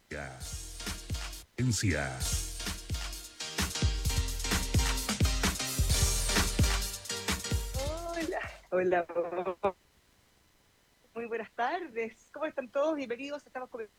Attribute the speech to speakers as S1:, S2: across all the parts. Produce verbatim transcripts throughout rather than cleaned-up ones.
S1: Encia.
S2: Hola, hola. Muy buenas tardes. ¿Cómo están todos? Bienvenidos. Estamos con...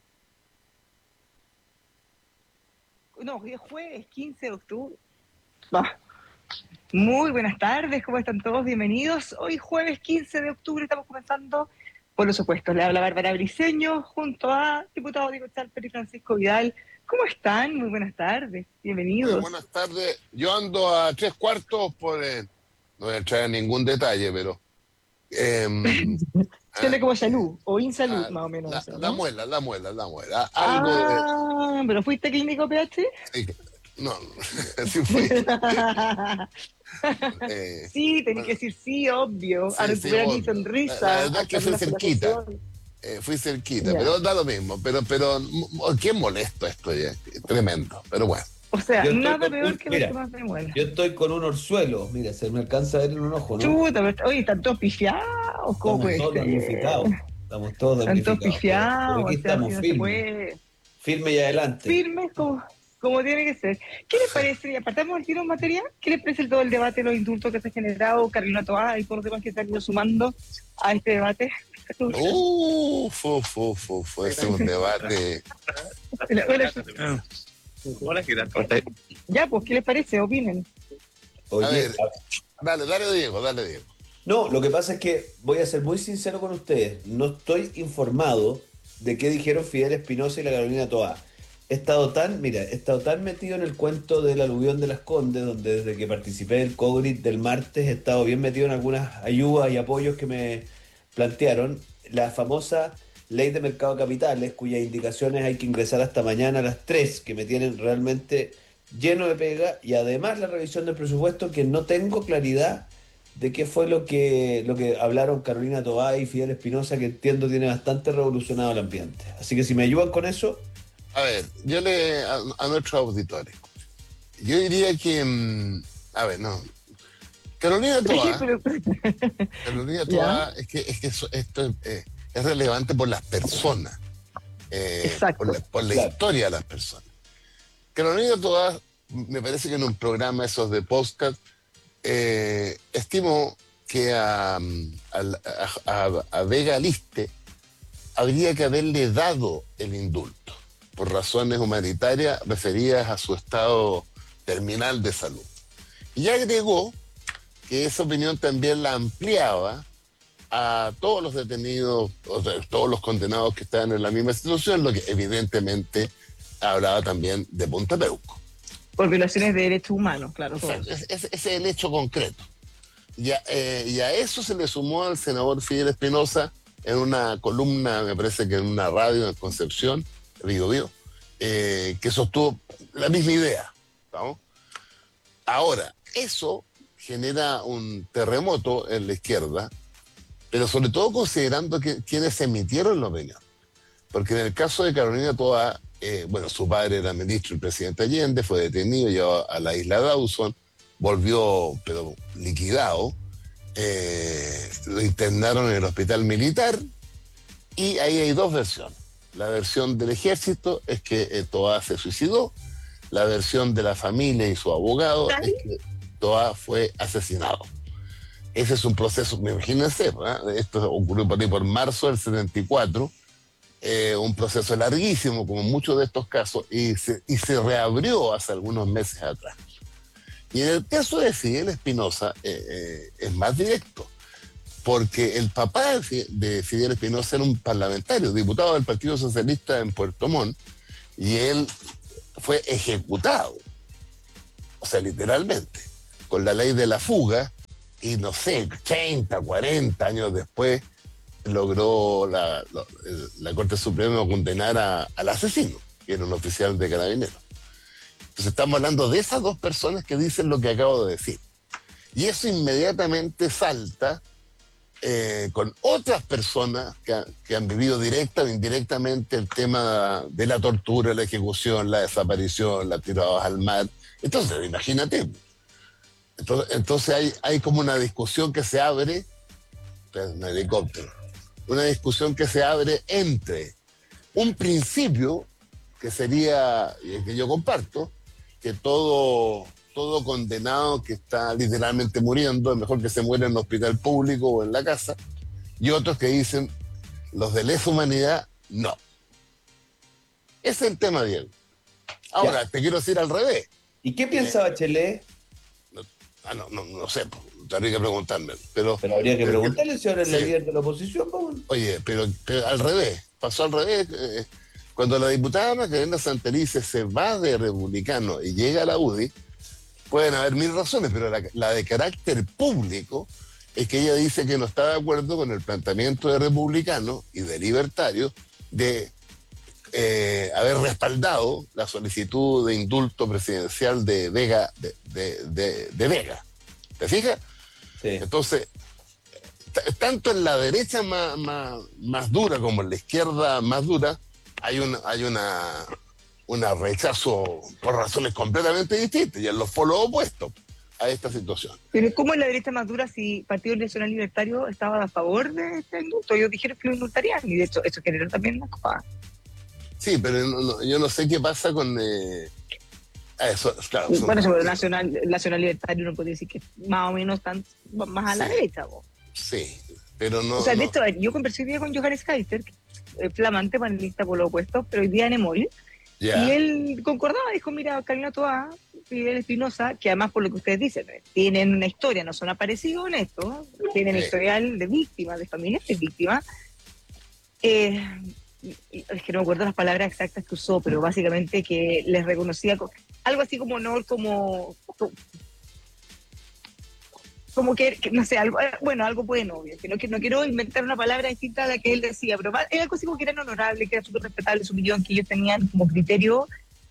S2: No, hoy es jueves, quince de octubre. Va. Muy buenas tardes. ¿Cómo están todos? Bienvenidos. Hoy jueves quince de octubre estamos comenzando, por los opuestos. Le habla Bárbara Briceño junto a diputado Diego Chalper y Francisco Vidal. ¿Cómo están? Muy buenas tardes.
S3: Muy
S2: Bienvenidos.
S3: buenas tardes. Yo ando a tres cuartos por... eh, no voy a entrar en ningún detalle, pero... Eh,
S2: Tiene
S3: ah,
S2: como salud o insalud,
S3: ah,
S2: más o menos
S3: la,
S2: eso,
S3: la
S2: ¿no?
S3: muela, la muela, la muela. Algo de...
S2: Ah, ¿pero fuiste clínico P H?
S3: Sí, no, sí fui. Eh,
S2: Sí, tenés que
S3: bueno,
S2: decir sí, obvio, a
S3: sí, sí,
S2: recuperar mi
S3: obvio. La, la
S2: sonrisa,
S3: verdad
S2: a
S3: es que
S2: hacer
S3: fui
S2: una
S3: cerquita.
S2: colaboración.
S3: Eh, fui cerquita,
S2: Ya.
S3: pero da lo mismo. Pero, pero, mm, qué molesto esto ya. Tremendo, pero bueno.
S2: O sea,
S4: Yo estoy
S2: nada
S4: con
S2: peor
S4: un,
S2: que los
S4: mira,
S2: temas de muela.
S4: yo estoy con un orzuelo, mira, se me alcanza a ver en un ojo, ¿no?
S2: Chuta, pero, oye, están todos pifiados, ¿cómo
S4: Estamos
S2: puede
S4: todos
S2: ser?
S4: damnificados, estamos todos
S2: Están todos
S4: damnificados, pero, pero
S2: pifiados,
S4: aquí
S2: o sea, así
S4: estamos
S2: no se
S4: firmes,
S2: puede.
S4: firmes y adelante.
S2: Firmes como, como tiene que ser. ¿Qué les parece? Y apartamos el tiro en materia. ¿Qué les parece todo el debate, los indultos que se ha generado, Carolina Toá y todos los demás que se han ido sumando a este debate?
S3: Uh, fu, fu, fu, fu, ese es un debate.
S2: Hola, hola.
S5: Hola, ¿qué tal?
S2: Ya, pues, ¿qué les parece? Opinen.
S3: A
S4: Oye,
S3: ver, dale, dale Diego, dale Diego.
S4: no, lo que pasa es que voy a ser muy sincero con ustedes, no estoy informado de qué dijeron Fidel Espinosa y la Carolina Toá. He estado tan, mira, he estado tan metido en el cuento del aluvión de Las Condes, donde desde que participé del COGRIT del martes he estado bien metido en algunas ayudas y apoyos que me plantearon. La famosa ley de mercado de capitales, cuyas indicaciones hay que ingresar hasta mañana a las tres, que me tienen realmente lleno de pega, y además la revisión del presupuesto, que no tengo claridad de qué fue lo que, lo que hablaron Carolina Toá y Fidel Espinosa, que entiendo tiene bastante revolucionado el ambiente. Así que si me ayudan con eso.
S3: A ver, yo le a, a nuestros auditores, yo diría que, mm, a ver, no, Carolina
S2: Oye,
S3: Toá,
S2: pero...
S3: Carolina
S2: ¿Ya?
S3: Toá, es que, es que eso- esto es, eh, es relevante por las personas, eh, por
S2: Exacto.
S3: la, por la
S4: Claro.
S3: historia de las personas. Carolina Toá, me parece que en un programa esos de podcast, eh, estimó que a, a, a, a Vega Liste habría que haberle dado el indulto por razones humanitarias referidas a su estado terminal de salud. Y agregó que esa opinión también la ampliaba a todos los detenidos, o sea, todos los condenados que estaban en la misma institución, lo que evidentemente hablaba también de Punta Peuco.
S2: Por violaciones de derechos humanos, claro.
S3: O sea,
S2: Todo.
S3: ese es, es el hecho concreto. Y a, eh, y a eso se le sumó al senador Fidel Espinosa en una columna, me parece que en una radio en Concepción, Río Bio, eh, que sostuvo la misma idea. ¿No? Ahora, eso genera un terremoto en la izquierda, pero sobre todo considerando que quienes emitieron la opinión. Porque en el caso de Carolina Toá, eh, bueno, su padre era ministro del presidente Allende, fue detenido, llevado a la isla Dawson, volvió, pero liquidado, eh, lo internaron en el hospital militar, y ahí hay dos versiones. La versión del ejército es que eh, Toá se suicidó, la versión de la familia y su abogado es que Toá fue asesinado. Ese es un proceso, imagínense, ¿eh? Esto ocurrió por ahí por marzo del setenta y cuatro, eh, un proceso larguísimo, como muchos de estos casos, y se, y se reabrió hace algunos meses atrás. Y en el caso de Fidel Espinosa eh, eh, es más directo, porque el papá de Fidel Espinosa era un parlamentario, diputado del Partido Socialista en Puerto Montt, y él fue ejecutado, o sea, literalmente, con la ley de la fuga, y no sé, treinta, cuarenta años después, logró la, la, la Corte Suprema condenar a, al asesino, que era un oficial de Carabineros. Entonces estamos hablando de esas dos personas que dicen lo que acabo de decir. Y eso inmediatamente salta eh, con otras personas que, ha, que han vivido directa o indirectamente el tema de la tortura, la ejecución, la desaparición, las tiradas al mar. Entonces, imagínate. Entonces, entonces hay, hay como una discusión que se abre, un helicóptero, una discusión que se abre entre un principio que sería, y que yo comparto, que todo, todo condenado que está literalmente muriendo, es mejor que se muera en un hospital público o en la casa, y otros que dicen, los de lesa humanidad, no. Ese es el tema, Diego. Ahora,
S4: Ya.
S3: te quiero decir al revés.
S4: ¿Y qué piensa
S3: Eh,
S4: Bachelet?
S3: no, ah, no, no, no sé, pues, tendría que preguntarme. Pero,
S4: Pero habría que
S3: pero
S4: preguntarle si ahora es la
S3: sí.
S4: líder de la oposición, pues.
S3: Oye, pero, pero al revés, pasó al revés. eh, cuando la diputada Macarena Santelice se va de republicano y llega a la U D I, pueden haber mil razones, pero la, la de carácter público es que ella dice que no está de acuerdo con el planteamiento de republicano y de libertario de eh, haber respaldado la solicitud de indulto presidencial de Vega, de, de, de, de Vega. ¿Te fijas?
S4: Sí.
S3: Entonces, t- tanto en la derecha más, más, más dura como en la izquierda más dura, hay una, hay una, una rechazo por razones completamente distintas y en los polos opuestos a esta situación.
S2: Pero ¿cómo es la derecha más dura si Partido Nacional Libertario estaba a favor de este indulto? Ellos dijeron que lo indultarían y de hecho eso generó también una copa.
S3: Sí, pero no, no, yo no sé qué pasa con... Eh, eso, claro, son-
S2: Bueno, sobre el Nacional, Nacional Libertario uno puede decir que más o menos están más a la
S3: Sí.
S2: derecha. ¿Vos?
S3: sí, pero no...
S2: O sea, de
S3: no-
S2: hecho, yo conversé hoy día con Johannes Kaiser, que es flamante panelista por lo opuesto, pero hoy día en Emol,
S3: ya.
S2: y él concordaba, dijo, mira, Carolina Toá, Fidel Espinosa, que además por lo que ustedes dicen, tienen una historia, no son aparecidos en esto, tienen
S3: Sí.
S2: historial de víctimas, de familias de víctimas. Eh, es que no me acuerdo las palabras exactas que usó, pero básicamente que les reconocía co- algo así como honor, como, como, como que, que, no sé, algo, bueno, algo bueno, obvio, que no, que no quiero inventar una palabra distinta a la que él decía, pero va- era algo así como que eran honorables, que era súper respetable su opinión, que ellos tenían como criterio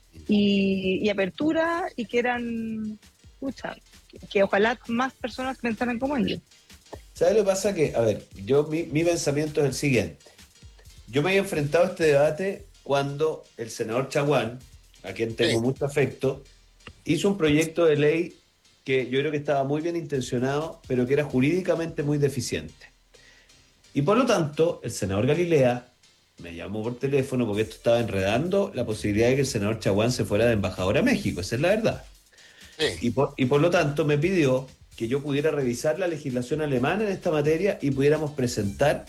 S2: y, y apertura y que eran, escucha, que, que ojalá más personas pensaran como ellos.
S4: ¿Sabes lo que pasa? Que, a ver, yo mi, mi pensamiento es el siguiente. Yo me había enfrentado a este debate cuando el senador Chaguán, a quien tengo
S3: Sí.
S4: mucho afecto, hizo un proyecto de ley que yo creo que estaba muy bien intencionado, pero que era jurídicamente muy deficiente. Y por lo tanto, el senador Galilea me llamó por teléfono porque esto estaba enredando la posibilidad de que el senador Chaguán se fuera de embajador a México, esa es la verdad.
S3: Sí.
S4: Y por, y por lo tanto me pidió que yo pudiera revisar la legislación alemana en esta materia y pudiéramos presentar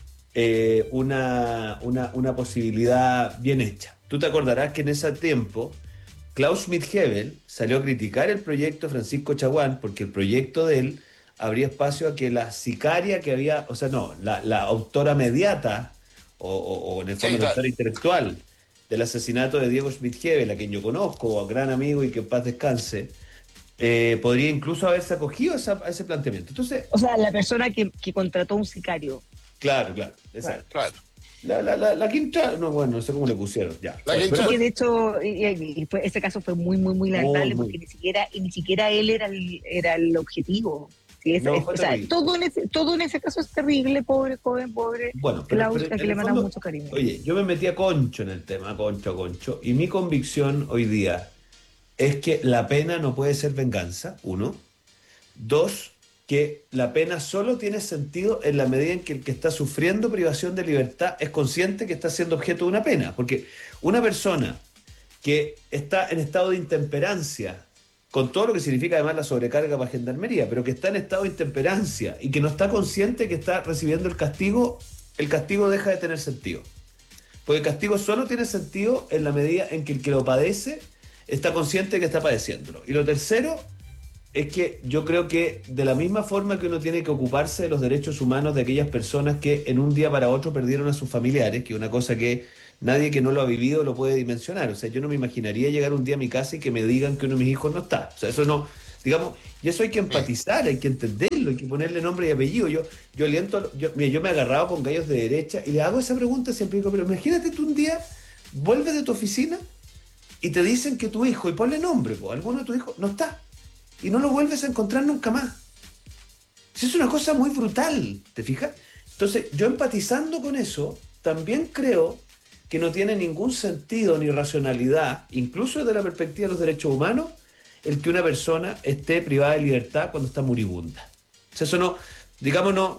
S4: eh, una, una, una posibilidad bien hecha. Tú te acordarás que en ese tiempo Klaus Schmidt-Hebel salió a criticar el proyecto de Francisco Chaguán porque el proyecto de él abría espacio a que la sicaria que había, o sea, no, la, la autora mediata o, o, o en el fondo
S3: Sí,
S4: la
S3: claro.
S4: autora intelectual del asesinato de Diego Schmidt-Hebel, a quien yo conozco, gran amigo y que en paz descanse, eh, podría incluso haberse acogido a, esa, a ese planteamiento. Entonces,
S2: O sea, la persona que, que contrató a un sicario.
S4: claro, claro, exacto.
S3: Claro.
S4: La, la, la, la quinta, no, bueno, no sé cómo le pusieron, ya.
S3: La
S4: Bueno,
S3: quinta-
S4: pero-
S2: Y que de hecho, y, y fue, ese caso fue muy, muy, muy lamentable
S4: muy.
S2: porque ni siquiera, y ni siquiera él era el, era el objetivo. Sí, es-
S4: No,
S2: es-
S4: fue
S2: o sea,
S4: terrible.
S2: todo en, ese, todo en ese caso es terrible, pobre joven, pobre
S4: Bueno, pero,
S2: Klaus,
S4: pero
S2: a que
S4: en
S2: le
S4: el
S2: mandamos
S4: fondo,
S2: mucho cariño.
S4: oye, yo me metí a concho en el tema, concho a concho, y mi convicción hoy día es que la pena no puede ser venganza, uno. Dos, que la pena solo tiene sentido en la medida en que el que está sufriendo privación de libertad es consciente que está siendo objeto de una pena. Porque una persona que está en estado de intemperancia, con todo lo que significa además la sobrecarga para Gendarmería, pero que está en estado de intemperancia y que no está consciente que está recibiendo el castigo, el castigo deja de tener sentido. Porque el castigo solo tiene sentido en la medida en que el que lo padece está consciente que está padeciéndolo. Y lo tercero es que yo creo que de la misma forma que uno tiene que ocuparse de los derechos humanos de aquellas personas que en un día para otro perdieron a sus familiares, que es una cosa que nadie que no lo ha vivido lo puede dimensionar. O sea, yo no me imaginaría llegar un día a mi casa y que me digan que uno de mis hijos no está. O sea, eso no, digamos, y eso hay que empatizar, hay que entenderlo, hay que ponerle nombre y apellido. Yo, yo aliento, yo, mira, yo me he agarrado con gallos de derecha y le hago esa pregunta siempre, digo, pero imagínate tú un día, vuelves de tu oficina y te dicen que tu hijo, y ponle nombre, pues, alguno de tus hijos no está. Y no lo vuelves a encontrar nunca más. Eso es una cosa muy brutal, ¿te fijas? Entonces, yo empatizando con eso, también creo que no tiene ningún sentido ni racionalidad, incluso desde la perspectiva de los derechos humanos, el que una persona esté privada de libertad cuando está moribunda. O sea, eso no, digamos, no,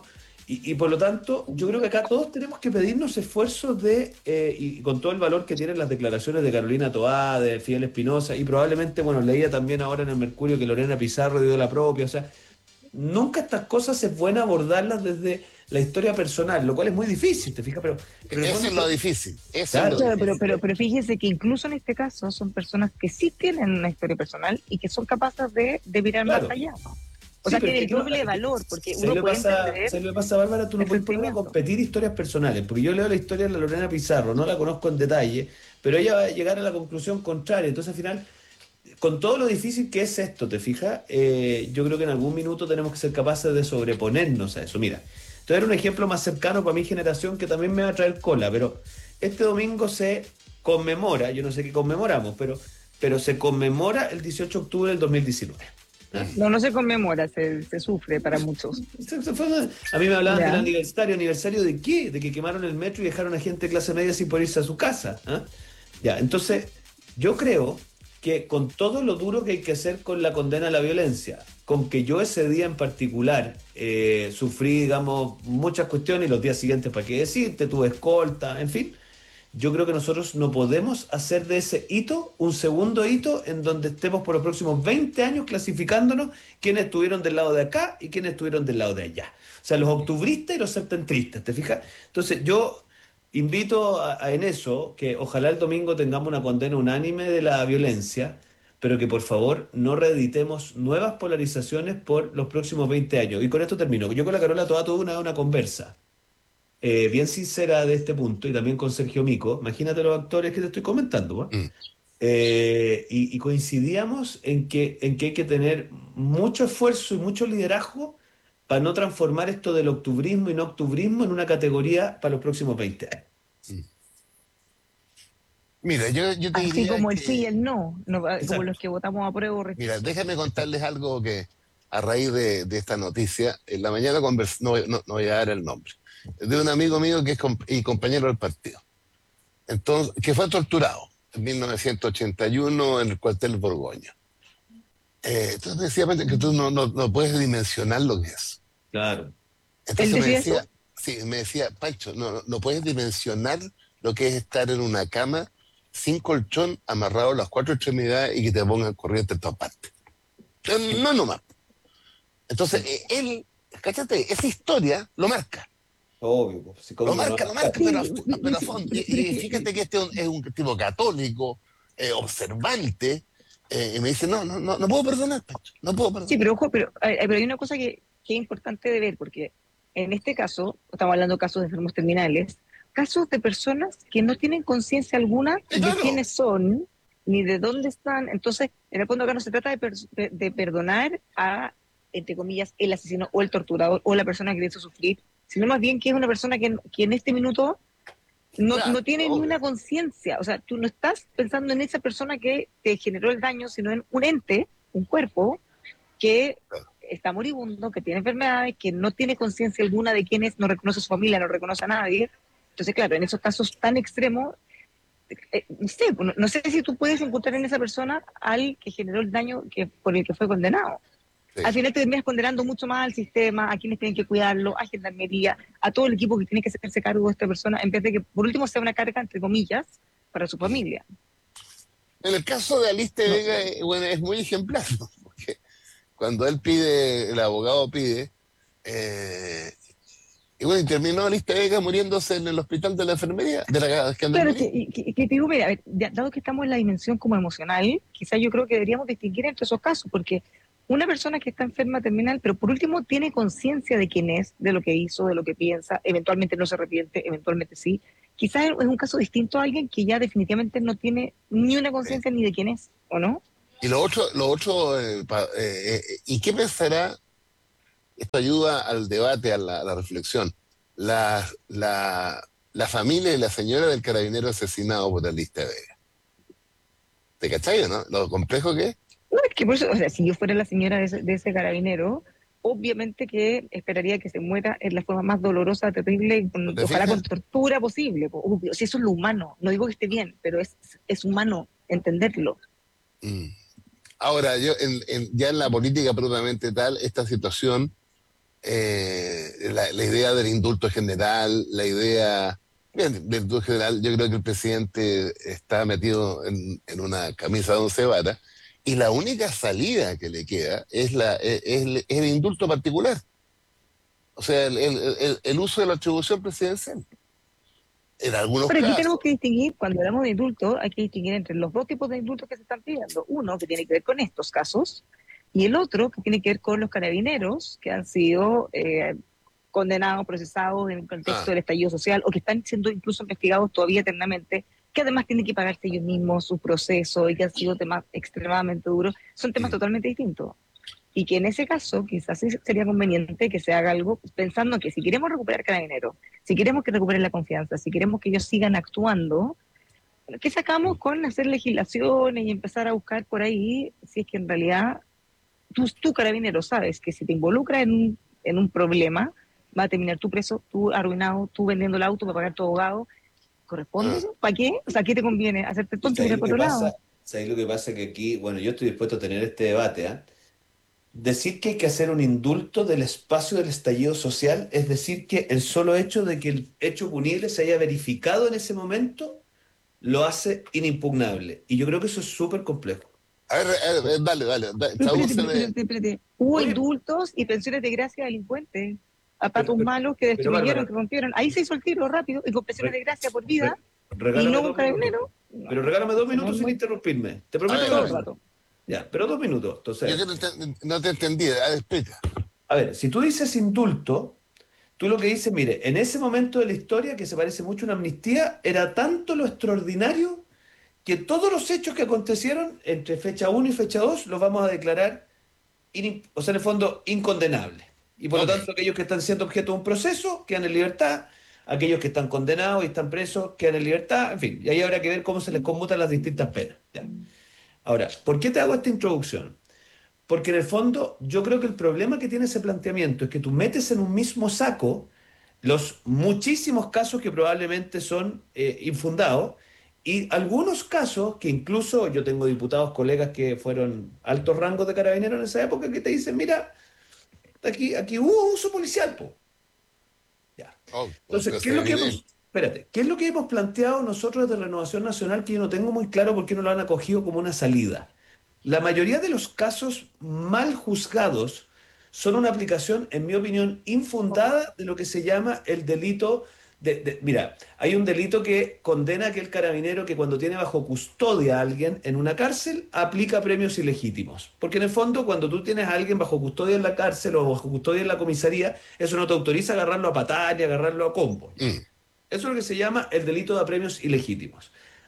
S4: Y, y por lo tanto, yo creo que acá todos tenemos que pedirnos esfuerzos de, eh, y con todo el valor que tienen las declaraciones de Carolina Toá, de Fidel Espinosa, y probablemente, bueno, leía también ahora en el Mercurio que Lorena Pizarro dio la propia, o sea, nunca estas cosas es bueno abordarlas desde la historia personal, lo cual es muy difícil, ¿te fijas? Pero, pero en el
S3: Eso
S4: fondo
S3: es lo
S4: esto-
S3: difícil. Eso
S4: Claro,
S3: es lo
S2: Claro, pero,
S3: difícil.
S2: pero, pero fíjese que incluso en este caso son personas que sí tienen una historia personal y que son capaces de, de mirar más
S4: claro.
S2: allá. O
S4: Sí,
S2: sea,
S4: pero es
S2: tiene
S4: que
S2: el
S4: tú no-
S2: doble de
S4: es que-
S2: valor, porque
S4: ¿sabes
S2: uno
S4: lo que
S2: puede
S4: pasa,
S2: entender
S4: ¿sabes lo que pasa, Bárbara? Tú no
S2: el
S4: puedes poner a
S2: sentimiento.
S4: competir historias personales, porque yo leo la historia de la Lorena Pizarro, no la conozco en detalle, pero ella va a llegar a la conclusión contraria. Entonces, al final, con todo lo difícil que es esto, ¿te fijas? Eh, yo creo que en algún minuto tenemos que ser capaces de sobreponernos a eso. Mira, te voy a dar un ejemplo más cercano para mi generación que también me va a traer cola, pero este domingo se conmemora, yo no sé qué conmemoramos, pero, pero se conmemora el dieciocho de octubre del dos mil diecinueve. ¿Ah?
S2: No, no se conmemora, se, se sufre para muchos.
S4: Se- se fue una- A mí me hablaban del
S2: Ya.
S4: aniversario. ¿Aniversario de qué? De que quemaron el metro y dejaron a gente de clase media sin poder irse a su casa. ¿Ah? Ya, entonces, yo creo que con todo lo duro que hay que hacer con la condena a la violencia, con que yo ese día en particular eh, sufrí, digamos, muchas cuestiones y los días siguientes, ¿para qué decirte? Tuve escolta, en fin. Yo creo que nosotros no podemos hacer de ese hito un segundo hito en donde estemos por los próximos veinte años clasificándonos quiénes estuvieron del lado de acá y quiénes estuvieron del lado de allá. O sea, los octubristas y los septentristas, ¿te fijas? Entonces yo invito a, a en eso que ojalá el domingo tengamos una condena unánime de la violencia, pero que por favor no reeditemos nuevas polarizaciones por los próximos veinte años. Y con esto termino. Yo con la Carola toda tuve una, una conversa eh, bien sincera de este punto y también con Sergio Mico. Imagínate los actores que te estoy comentando, ¿va?
S3: Mm.
S4: Eh, y, y coincidíamos en que, en que hay que tener mucho esfuerzo y mucho liderazgo para no transformar esto del octubrismo y no octubrismo en una categoría para los próximos veinte años.
S3: Mira, yo, yo te
S2: Así
S3: diría
S2: como el sí y
S3: que,
S2: el no, no, como
S4: Exacto.
S2: los que votamos a prueba o
S3: mira,
S2: rechazo.
S3: déjame contarles algo que a raíz de, de esta noticia, en la mañana convers no, no, no voy a dar el nombre, de un amigo mío que es comp- y compañero del partido, entonces, que fue torturado en mil novecientos ochenta y uno en el cuartel Borgoña. Eh, entonces decía "Pancho, que tú no, no, no puedes dimensionar lo que es".
S4: Claro.
S2: ¿Él
S3: Entonces me
S2: decía
S3: decía,
S2: eso?
S3: sí, me decía, Pancho, no, no, no puedes dimensionar lo que es estar en una cama sin colchón, amarrado a las cuatro extremidades y que te pongan corriente en todas partes. Eh, No, no más. Entonces, eh, él, cállate, esa historia lo marca.
S4: Obvio, pues, si
S3: Lo
S4: cómo no.
S3: marca, lo marca, pero a, fu-
S2: Sí,
S3: pero a fondo. Y,
S2: pero es
S3: y
S2: que-
S3: fíjate que este es un, es un tipo católico, eh, observante, eh, y me dice, no, no, no, no puedo perdonar, Pancho, no puedo
S2: Sí,
S3: perdonar.
S2: pero ojo, pero, hay- pero hay una cosa que, que es importante de ver, porque en este caso, estamos hablando de casos de enfermos terminales, casos de personas que no tienen conciencia alguna
S3: Sí,
S2: de
S3: claro.
S2: quiénes son, ni de dónde están. Entonces, en el fondo acá no se trata de, per- de- de perdonar a, entre comillas, el asesino o el torturador o la persona que le hizo sufrir, sino más bien que es una persona que, que en este minuto no,
S3: Claro,
S2: no tiene ni
S3: obvio.
S2: una conciencia. O sea, tú no estás pensando en esa persona que te generó el daño, sino en un ente, un cuerpo, que
S3: Claro.
S2: está moribundo, que tiene enfermedades, que no tiene conciencia alguna de quién es, no reconoce a su familia, no reconoce a nadie. Entonces, claro, en esos casos tan extremos, eh, no sé, no, no sé si tú puedes imputar en esa persona al que generó el daño que, por el que fue condenado.
S3: Sí.
S2: Al final te terminas condenando mucho más al sistema, a quienes tienen que cuidarlo, a Gendarmería, a todo el equipo que tiene que hacerse cargo de esta persona, en vez de que por último sea una carga, entre comillas, para su familia.
S3: En el caso de Aliste
S4: No.
S3: Vega, eh, bueno, es muy ejemplar, ¿no? Porque cuando él pide, el abogado pide, eh, y bueno, y terminó Aliste Vega muriéndose en el hospital de la enfermería, de la
S2: Claro, es
S3: gendarmería.
S2: que, que, que te digo, mira, a ver, ya- dado que estamos en la dimensión como emocional, quizás yo creo que deberíamos distinguir entre esos casos, porque una persona que está enferma terminal, pero por último tiene conciencia de quién es, de lo que hizo, de lo que piensa, eventualmente no se arrepiente, eventualmente sí, quizás es un caso distinto a alguien que ya definitivamente no tiene ni una conciencia ni de quién es, ¿o no?
S3: Y lo otro, lo otro eh, pa- eh, eh, ¿y qué pensará? Esto ayuda al debate, a la, a la reflexión. La, la, la familia y la señora del carabinero asesinado por Aliste Vega. ¿Te cachai o no? Lo complejo que es.
S2: No, es que por eso, o sea, si yo fuera la señora de ese, de ese carabinero, obviamente que esperaría que se muera en la forma más dolorosa, terrible, y con-
S3: ¿Te
S2: ojalá
S3: fijas?
S2: con tortura posible. po, obvio. Si eso es lo humano, no digo que esté bien, pero es, es humano entenderlo.
S3: Mm. Ahora, yo en, en- ya en la política propiamente tal, esta situación eh, la, la idea del indulto general, la idea bien, del indulto general, yo creo que el presidente está metido en, en una camisa de once varas, y la única salida que le queda es, la, es, es el, es el indulto particular. O sea, el, el, el, el uso de la atribución presidencial. En algunos
S2: Pero aquí
S3: casos.
S2: tenemos que distinguir, cuando hablamos de indulto, hay que distinguir entre los dos tipos de indultos que se están pidiendo. Uno que tiene que ver con estos casos y el otro que tiene que ver con los carabineros que han sido eh, condenados, procesados en el contexto
S3: Ah.
S2: del estallido social o que están siendo incluso investigados todavía eternamente, que además tienen que pagarse ellos mismos su proceso y que han sido temas extremadamente duros. Son temas
S3: Mm.
S2: totalmente distintos. Y que en ese caso quizás sí sería conveniente que se haga algo pensando que si queremos recuperar carabineros, si queremos que recuperen la confianza, si queremos que ellos sigan actuando, ¿qué sacamos con hacer legislaciones y empezar a buscar por ahí si es que en realidad tú, tú carabinero sabes que si te involucras en un, en un problema, va a terminar tú preso, tú arruinado, tú vendiendo el auto para pagar tu abogado? ¿Corresponde
S3: Ah.
S2: eso? ¿Para qué? O sea, ¿qué te conviene? ¿Hacerte el tonto y
S4: ¿Sabes
S2: ir
S4: lo
S2: por
S4: que
S2: otro
S4: pasa?
S2: lado?
S4: ¿Sabes lo que pasa? Que aquí, bueno, yo estoy dispuesto a tener este debate, ¿ah? Decir que hay que hacer un indulto del espacio del estallido social, es decir, que el solo hecho de que el hecho punible se haya verificado en ese momento lo hace inimpugnable. Y yo creo que eso es súper complejo.
S3: A ver, a ver, dale, dale, dale,
S2: Pero espérate,
S3: tradúceme.
S2: espérate, espérate. Hubo
S4: Oye,
S2: indultos y pensiones de gracia a delincuentes, a
S4: pero,
S2: patos
S4: pero,
S2: malos que
S4: pero,
S2: destruyeron,
S4: Bárbara,
S2: que rompieron. Ahí se hizo el tiro rápido y con pensiones
S4: re-
S2: de gracia por vida
S4: re-
S2: y
S4: regálame
S2: no un
S4: dos minutos.
S2: carabinero. No,
S4: Pero regálame dos
S2: eso no es
S4: minutos sin
S2: muy
S4: interrumpirme. Te
S3: A
S4: prometo
S3: ver,
S4: que
S3: a
S2: todo
S4: dos
S2: el
S3: ver.
S4: minutos.
S2: rato.
S4: Ya, pero dos minutos.
S3: Yo
S4: Entonces,
S3: que no te, no te entendí, a ver, explica.
S4: a ver, si tú dices indulto, tú lo que dices, mire, en ese momento de la historia, que se parece mucho a una amnistía, era tanto lo extraordinario que todos los hechos que acontecieron entre fecha uno y fecha dos los vamos a declarar, in- o sea, en el fondo, incondenables. Y por lo
S3: Ok.
S4: tanto, aquellos que están siendo objeto de un proceso quedan en libertad, aquellos que están condenados y están presos quedan en libertad, en fin, y ahí habrá que ver cómo se les conmutan las distintas penas. Ya. Ahora, ¿por qué te hago esta introducción? Porque en el fondo yo creo que el problema que tiene ese planteamiento es que tú metes en un mismo saco los muchísimos casos que probablemente son eh, infundados y algunos casos que incluso yo tengo diputados, colegas que fueron altos rangos de carabineros en esa época que te dicen, mira, aquí, aquí hubo uso policial, po. Ya.
S3: Oh, pues,
S4: Entonces,
S3: pues,
S4: ¿qué es lo que
S3: evidente.
S4: hemos, espérate, ¿qué es lo que hemos planteado nosotros de Renovación Nacional que yo no tengo muy claro por qué no lo han acogido como una salida? La mayoría de los casos mal juzgados son una aplicación, en mi opinión, infundada de lo que se llama el delito de, de- mira, hay un delito que condena a aquel carabinero que cuando tiene bajo custodia a alguien en una cárcel aplica premios ilegítimos. Porque en el fondo, cuando tú tienes a alguien bajo custodia en la cárcel o bajo custodia en la comisaría, eso no te autoriza a agarrarlo a patadas ni a agarrarlo a combo.
S3: Mm.
S4: Eso es lo que se llama el delito de apremios ilegítimos.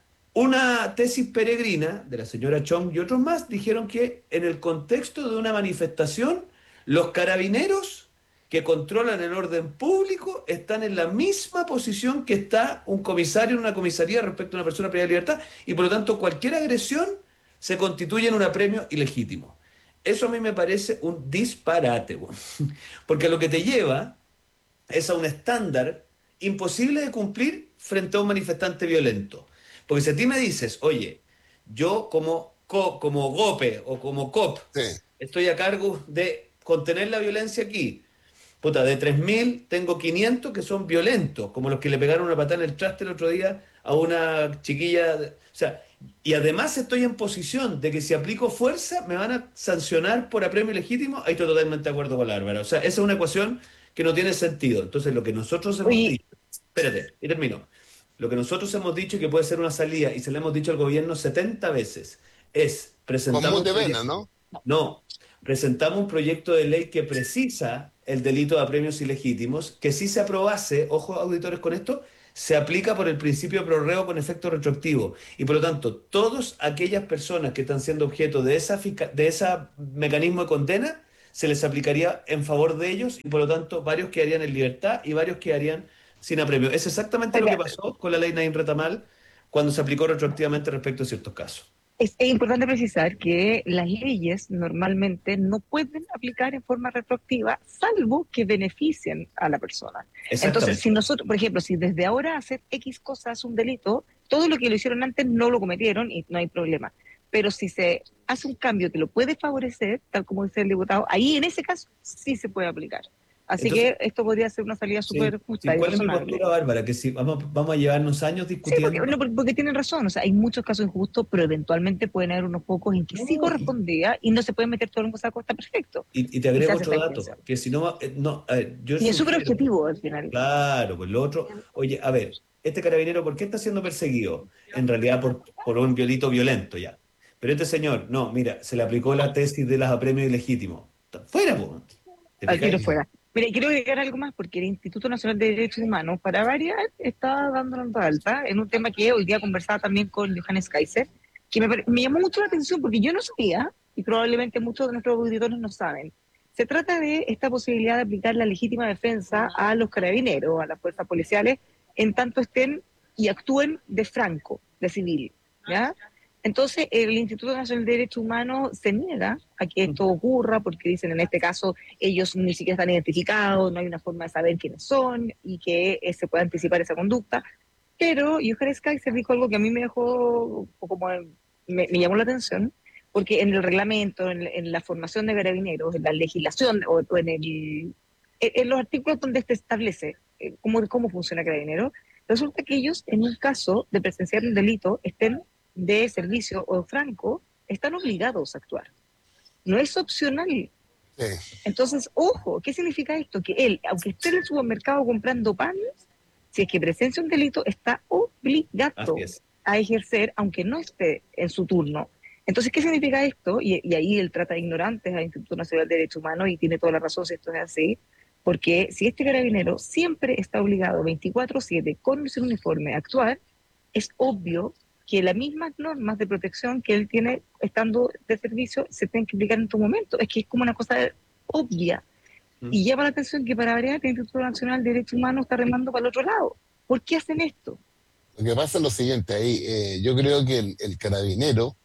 S4: Una tesis peregrina de la señora Chong y otros más dijeron que en el contexto de una manifestación, los carabineros que controlan el orden público están en la misma posición que está un comisario en una comisaría respecto a una persona privada de libertad y por lo tanto cualquier agresión se constituye en un apremio ilegítimo. Eso a mí me parece un disparate, güey. Porque lo que te lleva es a un estándar imposible de cumplir frente a un manifestante violento. Porque si a ti me dices, oye, yo como, co- como GOPE o como COP
S3: Sí.
S4: estoy a cargo de contener la violencia aquí, puta, de tres mil tengo quinientos que son violentos, como los que le pegaron una patada en el traste el otro día a una chiquilla. de- O sea, y además estoy en posición de que si aplico fuerza me van a sancionar por apremio ilegítimo, ahí estoy totalmente de acuerdo con la Álvaro. O sea, esa es una ecuación que no tiene sentido. Entonces, lo que nosotros hemos
S2: Oye,
S4: dicho, espérate, y termino. Lo que nosotros hemos dicho y que puede ser una salida, y se le hemos dicho al gobierno setenta veces, es presentamos un
S3: Conmute pena,
S4: proyecto.
S3: ¿no?
S4: No, presentamos un proyecto de ley que precisa el delito de apremios ilegítimos, que si se aprobase, ojo auditores con esto, se aplica por el principio de prorrego con efecto retroactivo. Y por lo tanto, todas aquellas personas que están siendo objeto de esa fisca- de ese mecanismo de condena, se les aplicaría en favor de ellos y por lo tanto varios quedarían en libertad y varios quedarían sin apremio. Es exactamente lo que
S2: oiga,
S4: pasó con la ley Naim Retamal cuando se aplicó retroactivamente respecto a ciertos casos.
S2: Es, es importante precisar que las leyes normalmente no pueden aplicar en forma retroactiva, salvo que beneficien a la persona. Entonces,
S4: Exactamente.
S2: si nosotros, por ejemplo, si desde ahora hacer X cosas es un delito, todo lo que lo hicieron antes no lo cometieron y no hay problema. Pero si se hace un cambio que lo puede favorecer, tal como dice el diputado, ahí en ese caso sí se puede aplicar. Así
S4: Entonces,
S2: que esto podría ser una salida
S4: sí,
S2: súper
S4: sí,
S2: justa y
S4: ¿cuál es mi
S2: razonable.
S4: postura, Bárbara? Que si vamos, vamos a llevarnos años
S2: Sí, porque,
S4: discutiendo.
S2: no, porque, porque tienen razón, o sea, hay muchos casos injustos, pero eventualmente pueden haber unos pocos en que sí
S4: No, y,
S2: correspondía y no se puede meter todo en un saco, está perfecto.
S4: y- y te
S2: Y se
S4: agrego
S2: hace
S4: otro
S2: esta
S4: dato,
S2: extensión.
S4: que si no, eh, no a ver, yo
S2: Y es súper
S4: sugiero,
S2: objetivo al final.
S4: claro, pues lo otro, oye, a ver, este carabinero, ¿por qué está siendo perseguido? En realidad por, por un violito violento ya. Pero este señor, no, mira, se le aplicó la tesis de los apremios ilegítimos. Está fuera, pues. ¿Te
S2: Al tiro
S4: fijáis?
S2: fuera. Mira, y quiero agregar algo más porque el Instituto Nacional de Derechos Humanos, para variar, está dando la alta en un tema que hoy día conversaba también con Johannes Kaiser, que me, pare- me llamó mucho la atención porque yo no sabía, y probablemente muchos de nuestros auditores no saben. Se trata de esta posibilidad de aplicar la legítima defensa a los carabineros, a las fuerzas policiales, en tanto estén y actúen de franco, de civil, ¿ya? Entonces, el Instituto Nacional de Derechos Humanos se niega a que esto ocurra porque dicen, en este caso, ellos ni siquiera están identificados, no hay una forma de saber quiénes son y que eh, se pueda anticipar esa conducta. Pero Johannes Kaiser dijo algo que a mí me dejó, o como me, me llamó la atención, porque en el reglamento, en, en la formación de carabineros, en la legislación o, o en, el, en los artículos donde se establece eh, cómo, cómo funciona carabinero, resulta que ellos, en un caso de presenciar un delito, estén de servicio o franco, están obligados a actuar. No es opcional.
S3: Sí,
S2: Entonces, ojo, ¿qué significa esto? Que él, aunque esté en el supermercado comprando pan, si es que presencia un delito, está
S4: Así
S2: obligado
S4: es.
S2: a ejercer, aunque no esté en su turno. Entonces, ¿qué significa esto? Y, y ahí él trata de ignorantes al Instituto Nacional de Derechos Humanos y tiene toda la razón si esto es así, porque si este carabinero siempre está obligado veinticuatro siete con su uniforme a actuar, es obvio que las mismas normas de protección que él tiene estando de servicio se tienen que aplicar en tu momento. Es que es como una cosa obvia.
S4: ¿Mm?
S2: Y llama la atención que para variar el Instituto Nacional de Derechos Humanos está remando para el otro lado. ¿Por qué hacen esto?
S3: lo que pasa es lo siguiente, ahí eh, yo creo que el, el carabinero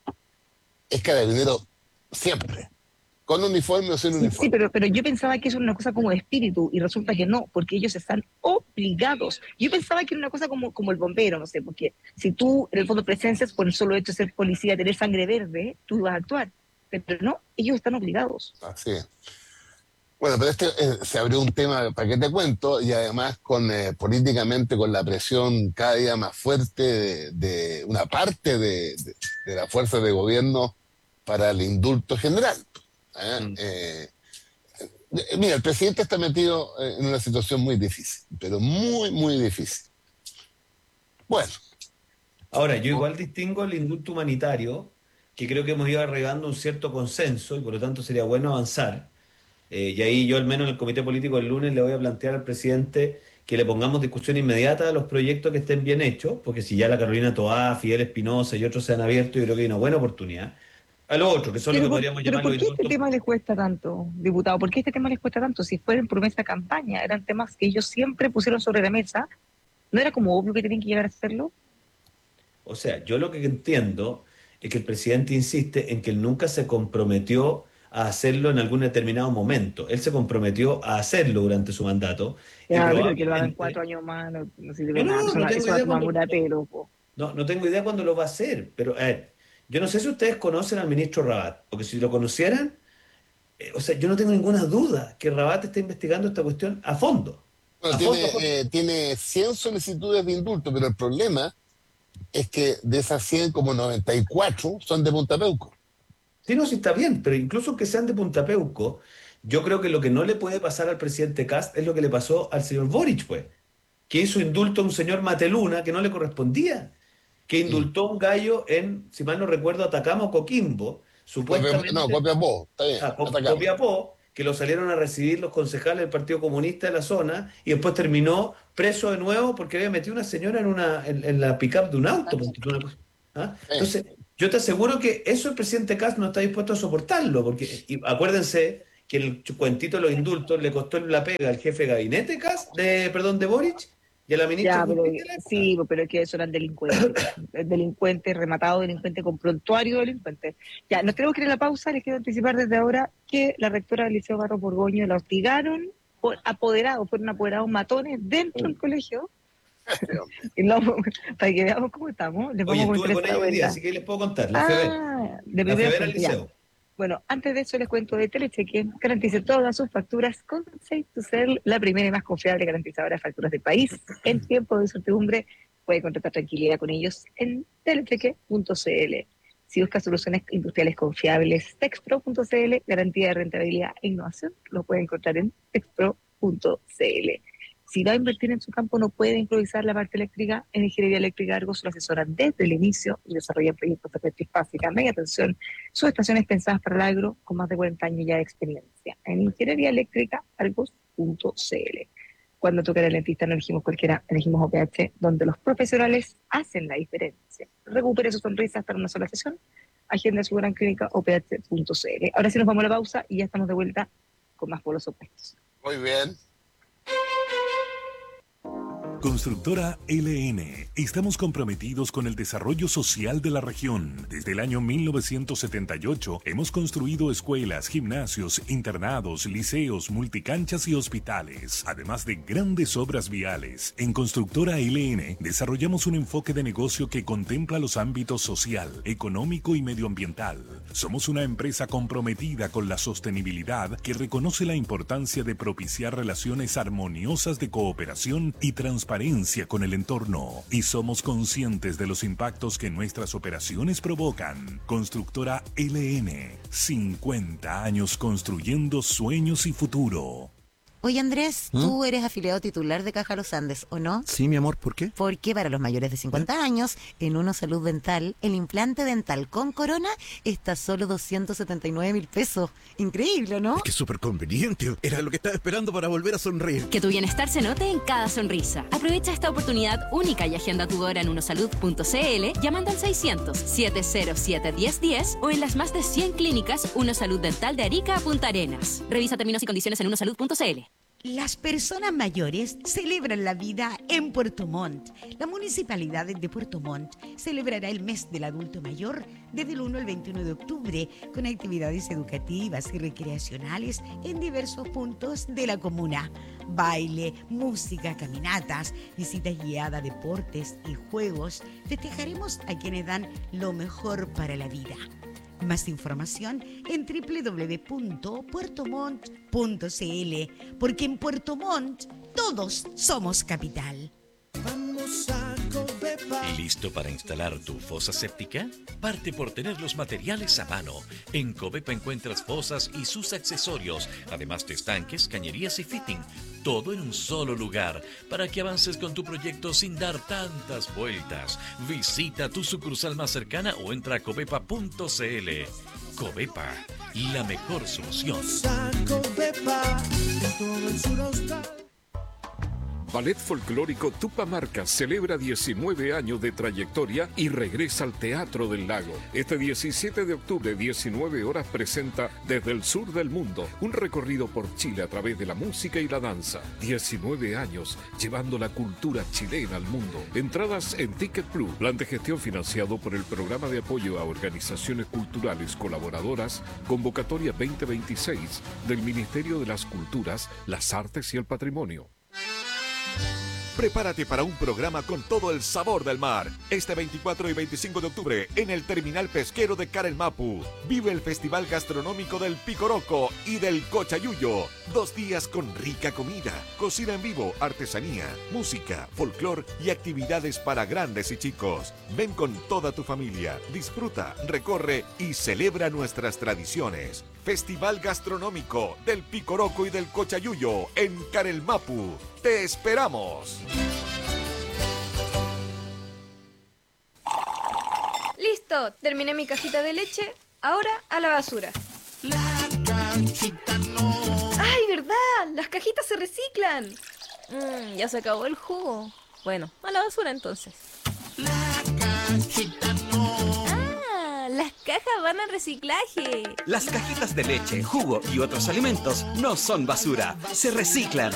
S3: es carabinero siempre, con uniforme o sin
S2: Sí, sí,
S3: uniforme.
S2: pero, pero yo pensaba que eso era una cosa como de espíritu y resulta que no, porque ellos están obligados. Yo pensaba que era una cosa como, como el bombero, no sé, porque si tú en el fondo presencias por el solo hecho de ser policía, tener sangre verde, tú ibas a actuar. Pero no, ellos están obligados.
S3: Así es. Bueno, pero este eh, se abrió un tema, ¿para qué te cuento? Y además con eh, políticamente con la presión cada día más fuerte de, de una parte de, de, de la fuerza de gobierno para el indulto general. ¿eh?
S4: Mm.
S3: Eh, eh, mira, el presidente está metido eh, en una situación muy difícil, pero muy, muy difícil. Bueno,
S4: Ahora, yo igual distingo el indulto humanitario, que creo que hemos ido arreglando un cierto consenso y por lo tanto sería bueno avanzar. Eh, y ahí yo al menos en el comité político el lunes le voy a plantear al presidente que le pongamos discusión inmediata a los proyectos que estén bien hechos, porque si ya la Carolina Toá, Fidel Espinosa y otros se han abierto, yo creo que hay una buena oportunidad. A lo otro, que son lo que
S2: Pero por,
S4: podríamos
S2: pero
S4: llamar los
S2: ¿por qué este
S4: indultos.
S2: tema les cuesta tanto, diputado? ¿Por qué este tema les cuesta tanto? Si fueran promesa de campaña, eran temas que ellos siempre pusieron sobre la mesa, ¿no era como obvio que tenían que llegar a hacerlo?
S4: O sea, yo lo que entiendo es que el presidente insiste en que él nunca se comprometió a hacerlo en algún determinado momento. Él se comprometió a hacerlo durante su mandato y
S2: Ya, pero que lo hagan cuatro
S4: probablemente...
S2: años más, no, no sirve
S4: No,
S2: de nada.
S4: no,
S2: Eso,
S4: no
S2: no-
S4: tengo
S2: eso va a
S4: idea
S2: tomar
S4: cuándo...
S2: muratero, po.
S4: No, no tengo idea cuándo lo va a hacer, pero a ver, yo no sé si ustedes conocen al ministro Rabat, porque si lo conocieran, eh, o sea, yo no tengo ninguna duda que Rabat está investigando esta cuestión a fondo,
S3: bueno,
S4: a
S3: tiene,
S4: fondo, a fondo.
S3: eh, tiene cien solicitudes de indulto, pero el problema es que de esas cien como noventa y cuatro son de Punta Peuco.
S4: Sí, no, sí está bien, pero incluso que sean de Punta Peuco, yo creo que lo que no le puede pasar al presidente Kast es lo que le pasó al señor Boric, pues, que hizo indulto a un señor Mateluna que no le correspondía, que
S3: Mm.
S4: indultó a un gallo en, si mal no recuerdo, Atacama o Coquimbo,
S3: Copia- no,
S4: supuestamente
S3: Copiapó, está bien,
S4: a Co-
S3: Atacama.
S4: Copiapó, que lo salieron a recibir los concejales del Partido Comunista de la zona y después terminó preso de nuevo porque había metido una señora en una en, en la pickup de un auto. ponte tú una cosa. ¿Ah?
S3: Sí.
S4: Entonces, yo te aseguro que eso el presidente Kast no está dispuesto a soportarlo, porque y acuérdense que el cuentito de los indultos le costó la pega al jefe de gabinete Kast, de, perdón, de Boric y a la ministra
S2: Ya,
S4: de
S2: pero
S4: Justicia de la época.
S2: sí, po, pero es que eso eran delincuentes. Delincuentes, rematados, delincuentes con prontuario delincuente. Ya, nos tenemos que ir a la pausa. Les quiero anticipar desde ahora que la rectora del Liceo Barros Borgoño la hostigaron por apoderados, fueron apoderados matones dentro del colegio. Y no, para que veamos cómo estamos, les
S4: Oye,
S2: vamos a
S4: estuve
S2: comentar
S4: con
S2: esta
S4: ellos hoy día,
S2: vuelta.
S4: así que les puedo contar. La fui a ver.
S2: Ah, de
S4: La fui a
S2: primera
S4: ver al
S2: fuente, ya.
S4: liceo.
S2: Bueno, antes de eso les cuento de Telecheque. Garantice todas sus facturas con Safe to Sell, la primera y más confiable garantizadora de facturas del país. En tiempo de incertidumbre puede contratar tranquilidad con ellos en telecheque punto c l. Si busca soluciones industriales confiables, texpro punto c l, garantía de rentabilidad e innovación, lo puede encontrar en texpro punto c l. Si va a invertir en su campo, no puede improvisar la parte eléctrica. En Ingeniería Eléctrica Argos lo asesoran desde el inicio y desarrollan proyectos de electricidad básica, media tensión, subestaciones pensadas para el agro con más de cuarenta años ya de experiencia. En Ingeniería Eléctrica Argos punto c l. Cuando toca el dentista no elegimos cualquiera, elegimos O P H, donde los profesionales hacen la diferencia. Recupere su sonrisa para una sola sesión. Agenda su gran clínica o p h punto c l. Ahora sí nos vamos a la pausa y ya estamos de vuelta con más polos opuestos.
S3: Muy bien.
S1: Constructora L N. Estamos comprometidos con el desarrollo social de la región. Desde el año mil novecientos setenta y ocho hemos construido escuelas, gimnasios, internados, liceos, multicanchas y hospitales, además de grandes obras viales. En Constructora L N desarrollamos un enfoque de negocio que contempla los ámbitos social, económico y medioambiental. Somos una empresa comprometida con la sostenibilidad que reconoce la importancia de propiciar relaciones armoniosas de cooperación y transparencia con el entorno, y somos conscientes de los impactos que nuestras operaciones provocan. Constructora L N, cincuenta años construyendo sueños y futuro.
S6: Oye, Andrés,
S7: ¿Mm?
S6: tú eres afiliado titular de Caja Los Andes, ¿o no?
S7: Sí, mi amor, ¿por qué?
S6: Porque para los mayores de cincuenta años, en Uno Salud Dental, el implante dental con corona está a solo doscientos setenta y nueve mil pesos. Increíble, ¿no?
S7: Es que es súper conveniente. Era lo que estaba esperando para volver a sonreír.
S8: Que tu bienestar se note en cada sonrisa. Aprovecha esta oportunidad única y agenda tu hora en unosalud punto c l llamando al seiscientos, siete cero siete, diez diez o en las más de cien clínicas Uno Salud Dental de Arica a Punta Arenas. Revisa términos y condiciones en unosalud punto c l.
S9: Las personas mayores celebran la vida en Puerto Montt. La Municipalidad de Puerto Montt celebrará el mes del adulto mayor desde el uno al veintiuno de octubre con actividades educativas y recreacionales en diversos puntos de la comuna. Baile, música, caminatas, visitas guiadas, deportes y juegos. Festejaremos a quienes dan lo mejor para la vida. Más información en doble u doble u doble u punto puerto montt punto c l, porque en Puerto Montt todos somos capital.
S10: Vamos a Covepa.
S11: ¿Listo para instalar tu fosa séptica? Parte por tener los materiales a mano. En Covepa encuentras fosas y sus accesorios, además de estanques, cañerías y fitting. Todo en un solo lugar, para que avances con tu proyecto sin dar tantas vueltas. Visita tu sucursal más cercana o entra a covepa punto c l. Covepa, la mejor solución.
S10: Covepa, en todo el sur austral.
S12: Ballet Folclórico Tupamarca celebra diecinueve años de trayectoria y regresa al Teatro del Lago. Este diecisiete de octubre, diecinueve horas, presenta Desde el Sur del Mundo, un recorrido por Chile a través de la música y la danza. diecinueve años llevando la cultura chilena al mundo. Entradas en Ticket Plus, plan de gestión financiado por el Programa de Apoyo a Organizaciones Culturales Colaboradoras, convocatoria veinte veintiséis del Ministerio de las Culturas, las Artes y el Patrimonio.
S13: Prepárate para un programa con todo el sabor del mar. Este veinticuatro y veinticinco de octubre en el Terminal Pesquero de Carelmapu. Vive el Festival Gastronómico del Picoroco y del Cochayuyo. Dos días con rica comida, cocina en vivo, artesanía, música, folclor y actividades para grandes y chicos. Ven con toda tu familia, disfruta, recorre y celebra nuestras tradiciones. Festival Gastronómico del Picoroco y del Cochayuyo en Carelmapu. ¡Te esperamos!
S14: Listo, terminé mi cajita de leche. Ahora a la basura.
S10: La cajita no.
S14: ¡Ay, verdad! Las cajitas se reciclan. Mm, ya se acabó el jugo. Bueno, a la basura entonces.
S10: La cajita no.
S14: Ah, las cajas van al reciclaje.
S15: Las cajitas de leche, jugo y otros alimentos no son basura, se reciclan.